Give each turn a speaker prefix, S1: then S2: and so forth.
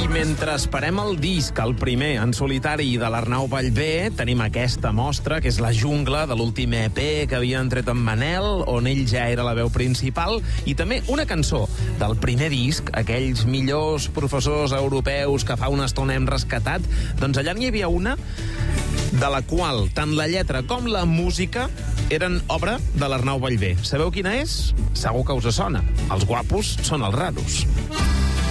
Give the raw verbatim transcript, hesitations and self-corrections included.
S1: mentre esperem el disc, el primer, en solitari de l'Arnau Ballbé, tenim aquesta mostra, que és La jungla, de l'últim E P que havien tret amb Manel, on ell ja era la veu principal, i també una cançó del primer disc, aquells millors professors europeus que fa una estona hem rescatat, doncs allà n'hi havia una de la qual tant la lletra com la música eren obra de l'Arnau Ballbé. Sabeu quina és? Segur que us sona. Els guapos són els raros.